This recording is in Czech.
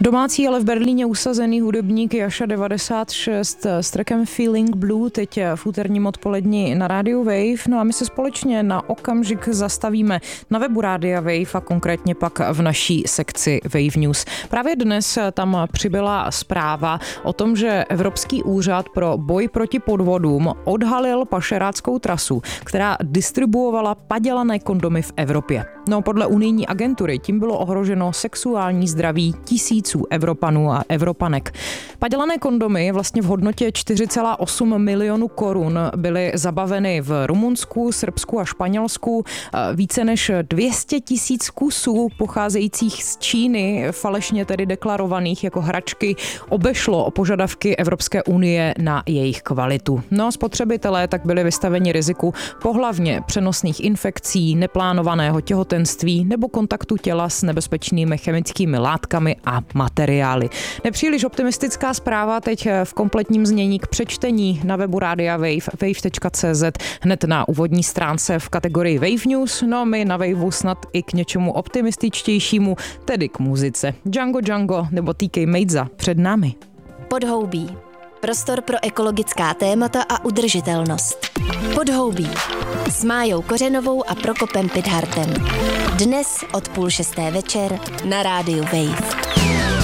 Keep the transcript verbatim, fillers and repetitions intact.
Domácí, ale v Berlíně usazený hudebník Jascha devadesát šest s trackem Feeling Blue teď v úterním odpoledni na rádiu Wave. No a my se společně na okamžik zastavíme na webu Rádia Wave a konkrétně pak v naší sekci Wave News. Právě dnes tam přibyla zpráva o tom, že Evropský úřad pro boj proti podvodům odhalil pašeráckou trasu, která distribuovala padělané kondomy v Evropě. No, podle unijní agentury tím bylo ohroženo sexuální zdraví tisíců Evropanů a Evropanek. Padělané kondomy vlastně v hodnotě čtyři celá osm milionu korun byly zabaveny v Rumunsku, Srbsku a Španělsku. Více než dvě stě tisíc kusů pocházejících z Číny, falešně tedy deklarovaných jako hračky, obešlo o požadavky Evropské unie na jejich kvalitu. No, spotřebitelé tak byli vystaveni riziku pohlavně přenosných infekcí, neplánovaného těhotenství nebo kontaktu těla s nebezpečnými chemickými látkami a materiály. Nepříliš optimistická zpráva teď v kompletním znění k přečtení na webu Rádia Wave, wave tečka cé zet, hned na úvodní stránce v kategorii Wave News. No, my na Waveu snad i k něčemu optimističtějšímu, tedy k muzice. Django Django nebo T K Mejza před námi. Podhoubí. Prostor pro ekologická témata a udržitelnost. Podhoubí. S Májou Kořenovou a Prokopem Pidhartem. Dnes od půl šesté večer na rádiu Wave.